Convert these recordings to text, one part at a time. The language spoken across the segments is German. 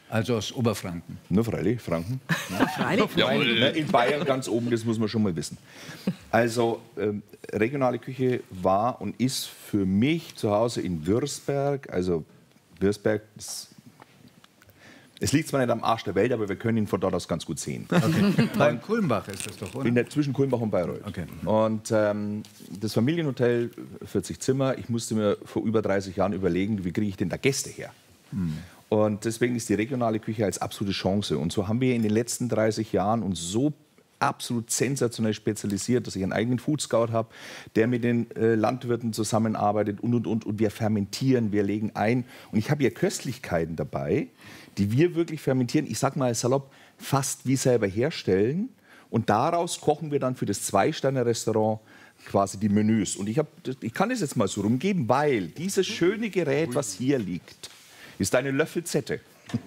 Also aus Oberfranken. Nur freilich, Franken. Freilich? In Bayern ganz oben, das muss man schon mal wissen. Also regionale Küche war und ist für mich zu Hause in Würzberg, also Würzberg, es liegt zwar nicht am Arsch der Welt, aber wir können ihn von dort aus ganz gut sehen. Okay. Beim Kulmbach ist das doch, oder? Zwischen Kulmbach und Bayreuth. Okay. Und das Familienhotel, 40 Zimmer, ich musste mir vor über 30 Jahren überlegen, wie kriege ich denn da Gäste her? Und deswegen ist die regionale Küche als absolute Chance. Und so haben wir in den letzten 30 Jahren uns so absolut sensationell spezialisiert, dass ich einen eigenen Food Scout habe, der mit den Landwirten zusammenarbeitet und wir fermentieren, wir legen ein. Und ich habe hier Köstlichkeiten dabei, die wir wirklich fermentieren, ich sag mal salopp, fast wie selber herstellen. Und daraus kochen wir dann für das Zwei-Sterne-Restaurant quasi die Menüs. Und ich kann das jetzt mal so rumgeben, weil dieses schöne Gerät, was hier liegt, ist eine Löffelzette.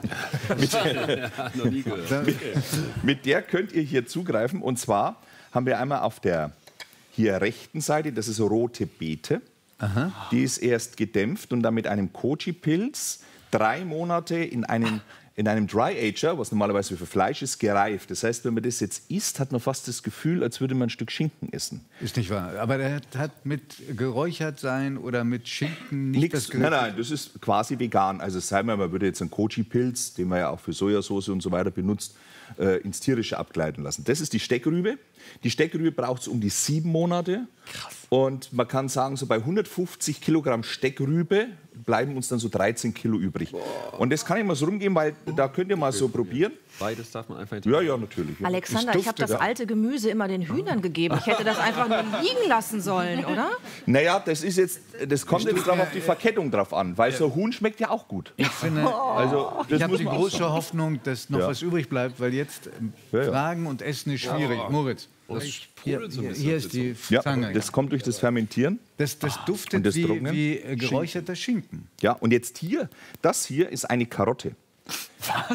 Mit der könnt ihr hier zugreifen. Und zwar haben wir einmal auf der hier rechten Seite, das ist rote Beete. Aha. Die ist erst gedämpft und dann mit einem Kochi-Pilz 3 Monate in einem Dry-Ager, was normalerweise für Fleisch ist, gereift. Das heißt, wenn man das jetzt isst, hat man fast das Gefühl, als würde man ein Stück Schinken essen. Ist nicht wahr. Aber der hat mit geräuchert sein oder mit Schinken nicht das Gericht? Nein, das ist quasi vegan. Also sagen wir, man würde jetzt einen Kochi-Pilz, den man ja auch für Sojasauce und so weiter benutzt, ins Tierische abgleiten lassen. Das ist die Steckrübe. Die Steckrübe braucht es um die 7 Monate. Krass. Und man kann sagen, so bei 150 Kilogramm Steckrübe bleiben uns dann so 13 Kilo übrig. Boah. Und das kann ich mal so rumgeben, weil da könnt ihr mal so probieren. Beides darf man einfach nicht. Ja, natürlich. Ja. Alexander, ich habe das alte Gemüse immer den Hühnern gegeben. Ich hätte das einfach nur liegen lassen sollen, oder? Naja, das kommt jetzt drauf auf die Verkettung drauf an, weil so Huhn schmeckt ja auch gut. Ich finde, ich habe die große Hoffnung, dass noch was übrig bleibt, weil jetzt Fragen und Essen ist schwierig. Moritz. Hier ist die Zange. Ja, das kommt durch das Fermentieren. Das duftet wie geräucherter Schinken. Ja, und jetzt das hier ist eine Karotte. Was?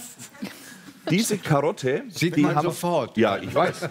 Diese Karotte... Sieht man sofort. Ja, ich weiß.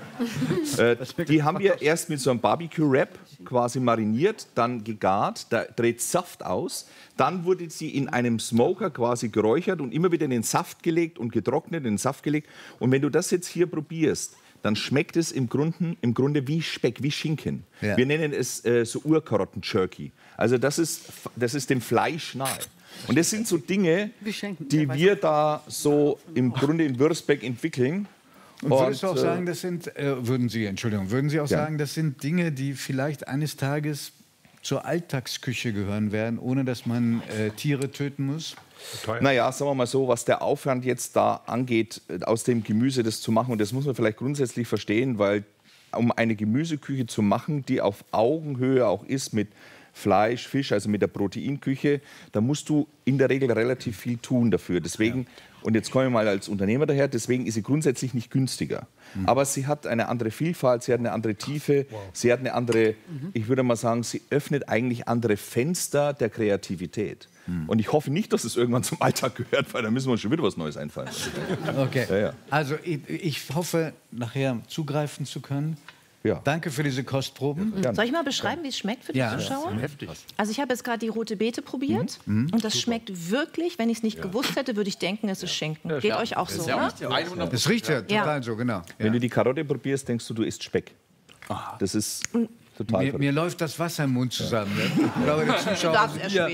Die haben wir erst mit so einem Barbecue-Wrap quasi mariniert, dann gegart, da dreht Saft aus. Dann wurde sie in einem Smoker quasi geräuchert und immer wieder in den Saft gelegt und getrocknet, in den Saft gelegt. Und wenn du das jetzt hier probierst, dann schmeckt es im Grunde wie Speck, wie Schinken. Ja. Wir nennen es so Urkarotten-Jerky. Also das ist dem Fleisch nahe. Und das sind so Dinge, die wir da so im Grunde in Würzburg entwickeln. Und würdest du auch sagen, würden Sie auch sagen, das sind Dinge, die vielleicht eines Tages zur Alltagsküche gehören werden, ohne dass man Tiere töten muss? Naja, sagen wir mal so, was der Aufwand jetzt da angeht, aus dem Gemüse das zu machen, und das muss man vielleicht grundsätzlich verstehen, weil um eine Gemüseküche zu machen, die auf Augenhöhe auch ist mit Fleisch, Fisch, also mit der Proteinküche, da musst du in der Regel relativ viel tun dafür. Deswegen, und jetzt komme ich mal als Unternehmer daher, deswegen ist sie grundsätzlich nicht günstiger. Aber sie hat eine andere Vielfalt, sie hat eine andere Tiefe, sie hat eine andere, ich würde mal sagen, sie öffnet eigentlich andere Fenster der Kreativität. Und ich hoffe nicht, dass es irgendwann zum Alltag gehört, weil da müssen wir uns schon wieder was Neues einfallen. Okay. Ja. Also ich hoffe, nachher zugreifen zu können. Ja. Danke für diese Kostproben. Soll ich mal beschreiben, wie es schmeckt für die Zuschauer? Heftig. Also ich habe jetzt gerade die rote Beete probiert und das schmeckt wirklich, wenn ich es nicht gewusst hätte, würde ich denken, es ist Schinken. Geht euch auch so, oder? Das riecht ja total so, genau. Wenn du die Karotte probierst, denkst du isst Speck. Das ist total mir läuft das Wasser im Mund zusammen. Ich glaube, die Zuschauer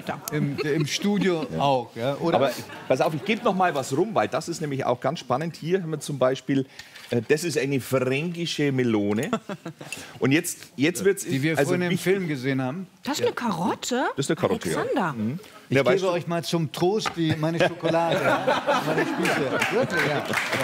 im Studio auch. Ja, oder? Aber pass auf, ich gebe noch mal was rum, weil das ist nämlich auch ganz spannend. Hier haben wir zum Beispiel, das ist eine fränkische Melone. Und jetzt wird es... Die wir vorhin im Film gesehen haben. Das ist eine Karotte? Das ist eine Karotte, Alexander. ja. Ich gebe euch mal zum Trost meine Schokolade. Meine Spieße. Wirklich, ja.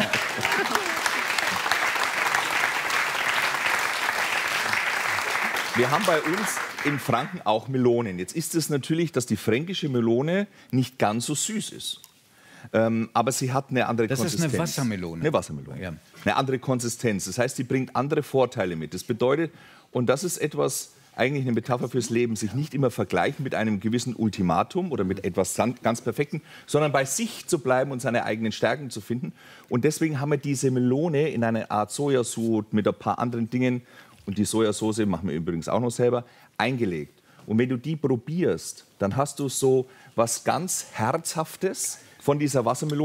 Wir haben bei uns in Franken auch Melonen. Jetzt ist es natürlich, dass die fränkische Melone nicht ganz so süß ist. Aber sie hat eine andere Konsistenz. Das ist eine Wassermelone. Eine Wassermelone. Ja. Eine andere Konsistenz. Das heißt, sie bringt andere Vorteile mit. Das bedeutet, und das ist etwas, eigentlich eine Metapher fürs Leben, sich nicht immer vergleichen mit einem gewissen Ultimatum oder mit etwas ganz Perfekten, sondern bei sich zu bleiben und seine eigenen Stärken zu finden. Und deswegen haben wir diese Melone in einer Art Sojasud mit ein paar anderen Dingen, und die Sojasauce machen wir übrigens auch noch selber, eingelegt. Und wenn du die probierst, dann hast du so was ganz Herzhaftes von dieser Wassermelone.